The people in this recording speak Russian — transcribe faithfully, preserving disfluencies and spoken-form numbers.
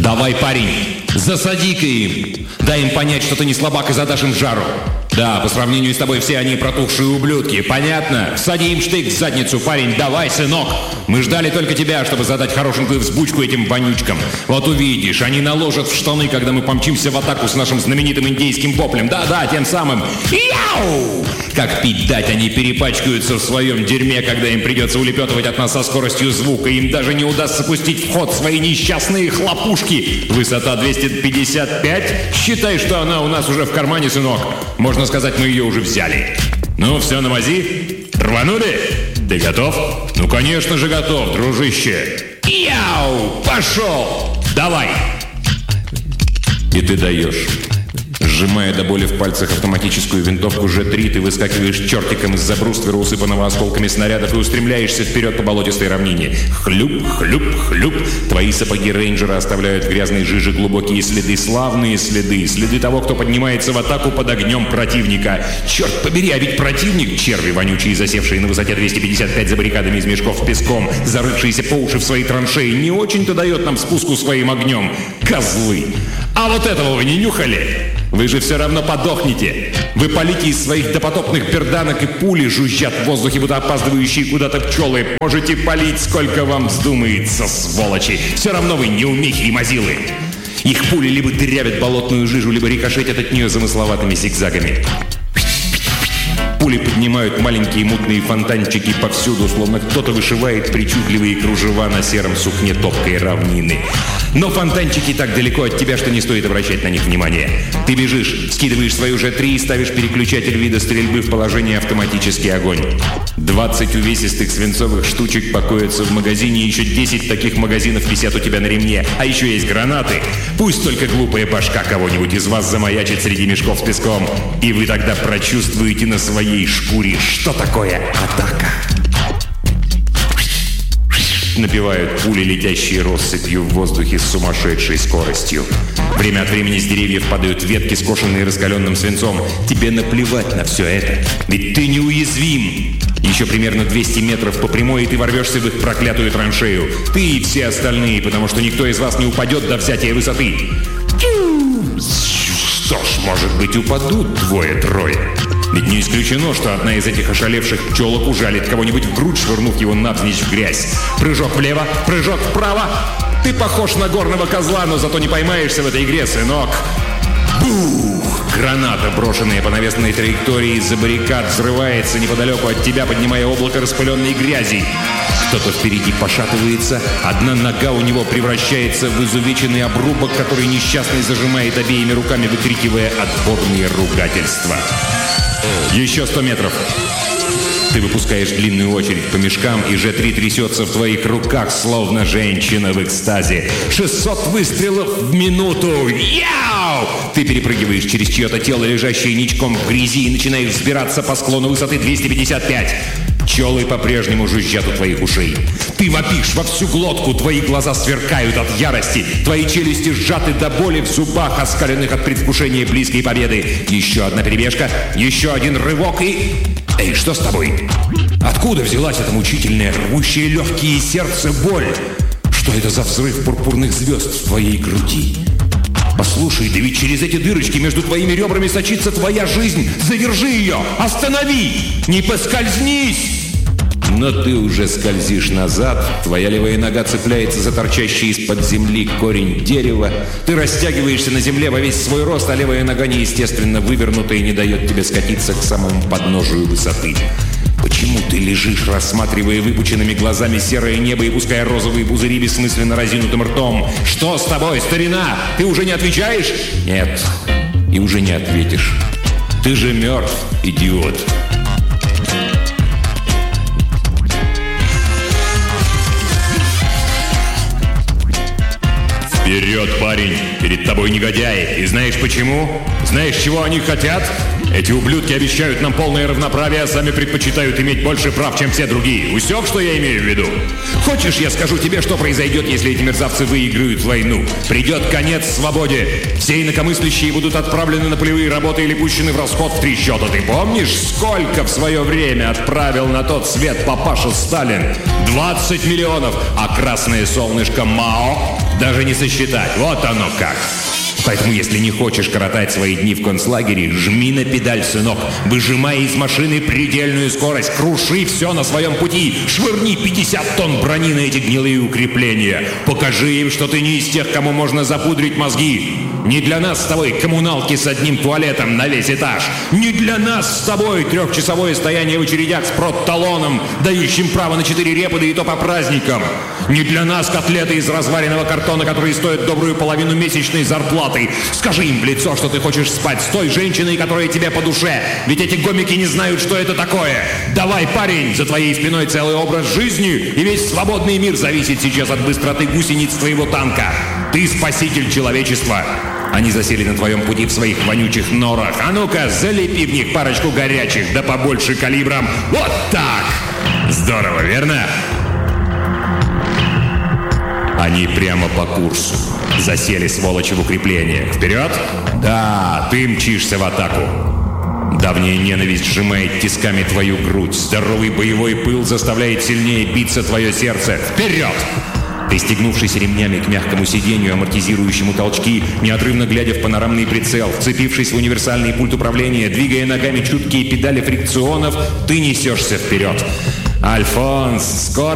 Давай, парень, засади-ка им. Дай им понять, что ты не слабак, и задашь им жару. Да, по сравнению с тобой все они протухшие ублюдки, понятно? Всади им штык в задницу, парень, давай, сынок. Мы ждали только тебя, чтобы задать хорошенькую взбучку этим вонючкам. Вот увидишь, они наложат в штаны, когда мы помчимся в атаку с нашим знаменитым индейским воплем. Да-да, тем самым. Яу! Как пить дать, они перепачкаются в своем дерьме, когда им придется улепетывать от нас со скоростью звука. Им даже не удастся пустить в ход свои несчастные хлопушки. Высота двести пятьдесят пять? Считай, что она у нас уже в кармане, сынок. Можно сказать, мы ее уже взяли. Ну, все на мази? Рванули? Ты готов? Ну, конечно же готов, дружище. Яу! Пошел! Давай! И ты даешь. Сжимая до боли в пальцах автоматическую винтовку Ж три, ты выскакиваешь чертиком из-за бруствера, усыпанного осколками снарядов, и устремляешься вперед по болотистой равнине. Хлюп, хлюп, хлюп. Твои сапоги рейнджера оставляют в грязной жиже глубокие следы, славные следы, следы того, кто поднимается в атаку под огнем противника. Черт побери, а ведь противник, черви вонючие, засевшие на высоте двести пятьдесят пять за баррикадами из мешков с песком, зарывшиеся по уши в свои траншеи, не очень-то дает нам спуску своим огнем. Козлы! А вот этого вы не нюхали? Вы же все равно подохнете. Вы палите из своих допотопных берданок, и пули жужжат в воздухе, будто опаздывающие куда-то пчелы. Можете палить, сколько вам вздумается, сволочи. Все равно вы неумехи и мазилы. Их пули либо дырявят болотную жижу, либо рикошетят от нее замысловатыми зигзагами. Пули поднимают маленькие мутные фонтанчики повсюду, словно кто-то вышивает причудливые кружева на сером сукне топкой равнины. Но фонтанчики так далеко от тебя, что не стоит обращать на них внимания. Ты бежишь, скидываешь свою Ж три и ставишь переключатель вида стрельбы в положение автоматический огонь. двадцать увесистых свинцовых штучек покоятся в магазине, еще десять таких магазинов висят у тебя на ремне. А еще есть гранаты. Пусть только глупая башка кого-нибудь из вас замаячит среди мешков с песком, и вы тогда прочувствуете на своей шкуре, что такое атака. Напевают пули, летящие россыпью в воздухе с сумасшедшей скоростью. Время от времени с деревьев падают ветки, скошенные раскаленным свинцом. Тебе наплевать на все это, ведь ты неуязвим. Еще примерно двести метров по прямой, и ты ворвешься в их проклятую траншею. Ты и все остальные, потому что никто из вас не упадет до взятия высоты. Что ж, может быть, упадут двое-трое. Ведь не исключено, что одна из этих ошалевших пчелок ужалит кого-нибудь в грудь, швырнув его навзничь в грязь. Прыжок влево, прыжок вправо. Ты похож на горного козла, но зато не поймаешься в этой игре, сынок. Бух! Граната, брошенная по навесной траектории из-за баррикад, взрывается неподалеку от тебя, поднимая облако распыленной грязи. Кто-то впереди пошатывается, одна нога у него превращается в изувеченный обрубок, который несчастный зажимает обеими руками, выкрикивая отборные ругательства. Еще сто метров. Ты выпускаешь длинную очередь по мешкам, и Ж три трясется в твоих руках, словно женщина в экстазе. шестьсот выстрелов в минуту! Яу! Ты перепрыгиваешь через чье-то тело, лежащее ничком в грязи, и начинаешь взбираться по склону высоты двести пятьдесят пять. Пчелы по-прежнему жужжат у твоих ушей. Ты вопишь во всю глотку, твои глаза сверкают от ярости, твои челюсти сжаты до боли в зубах, оскаленных от предвкушения близкой победы. Еще одна перебежка, еще один рывок и... Эй, что с тобой? Откуда взялась эта мучительная, рвущая легкие и сердце боль? Что это за взрыв пурпурных звезд в твоей груди? Послушай, да ведь через эти дырочки между твоими ребрами сочится твоя жизнь. Задержи ее! Останови! Не поскользнись! Но ты уже скользишь назад, твоя левая нога цепляется за торчащий из-под земли корень дерева, ты растягиваешься на земле во весь свой рост, а левая нога неестественно вывернутая не дает тебе скатиться к самому подножию высоты. Почему ты лежишь, рассматривая выпученными глазами серое небо и пуская розовые пузыри бессмысленно разинутым ртом? Что с тобой, старина? Ты уже не отвечаешь? Нет, и уже не ответишь. Ты же мертв, идиот. Вперед, парень! Перед тобой негодяи. И знаешь почему? Знаешь, чего они хотят? Эти ублюдки обещают нам полное равноправие, а сами предпочитают иметь больше прав, чем все другие. Усек, что я имею в виду? Хочешь, я скажу тебе, что произойдет, если эти мерзавцы выиграют войну? Придет конец свободе. Все инакомыслящие будут отправлены на полевые работы или пущены в расход в три счета. Ты помнишь, сколько в свое время отправил на тот свет папаша Сталин? двадцать миллионов. А красное солнышко Мао Даже не сосчитать. Вот оно как. Поэтому, если не хочешь коротать свои дни в концлагере, жми на педаль, сынок. Выжимай из машины предельную скорость. Круши все на своем пути. Швырни пятьдесят тонн брони на эти гнилые укрепления. Покажи им, что ты не из тех, кому можно запудрить мозги. Не для нас с тобой коммуналки с одним туалетом на весь этаж. Не для нас с тобой трехчасовое стояние в очередях с продталоном, дающим право на четыре репода и то по праздникам. Не для нас котлеты из разваренного картона, которые стоят добрую половину месячной зарплаты. Скажи им в лицо, что ты хочешь спать с той женщиной, которая тебе по душе. Ведь эти гомики не знают, что это такое. Давай, парень, за твоей спиной целый образ жизни, и весь свободный мир зависит сейчас от быстроты гусениц твоего танка. Ты спаситель человечества. Они засели на твоем пути в своих вонючих норах. А ну-ка, залепи в них парочку горячих, да побольше калибром. Вот так! Здорово, верно? Они прямо по курсу. Засели, сволочи, в укреплениях. Вперед! Да, ты мчишься в атаку. Давняя ненависть сжимает тисками твою грудь. Здоровый боевой пыл заставляет сильнее биться твое сердце. Вперед! Пристегнувшись ремнями к мягкому сиденью, амортизирующему толчки, неотрывно глядя в панорамный прицел, вцепившись в универсальный пульт управления, двигая ногами чуткие педали фрикционов, ты несешься вперед. Альфонс, скоро